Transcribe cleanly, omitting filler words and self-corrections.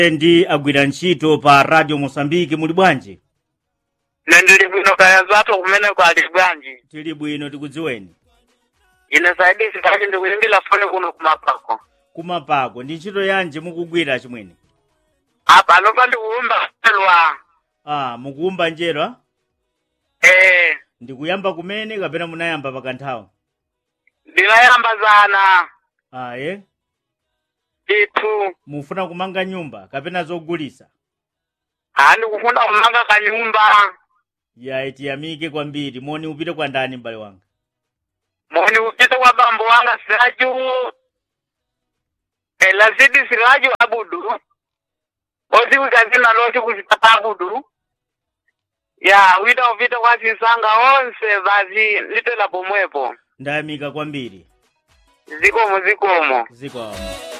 Ndi agwira ntchito pa Radio Mosambiki muli bwanji? Ndili bwino kaya zato kumene kwa bwanji. Tili bwino tikudziweni. Ine saidi sitaki ndikuyimbira fone kuno kumapako. Kumapako ndi ntchito yanji mukugwira chimwene? Apa anopa ndikuwumba njerwa. Mukuwumba njerwa? Ndikuyamba kumene kapena munayamba pakanthawi? Ndinayamba zana. Itu. Mufuna kumanga nyumba kapena zogulisa? Ndikufuna kumanga kanyumba. Tiyamike kwambiri. Moni upite kwa ndani mbale wanga? Moni upite kwa bambo wanga Siraju. Lazidi Siraju Abudu. Ozi wikazina losi kuzipata Abudu. Wita upite kwa Sisanga onse bazi litela pomwepo. Ndayamika kwambiri. Zikomo. Zikomo.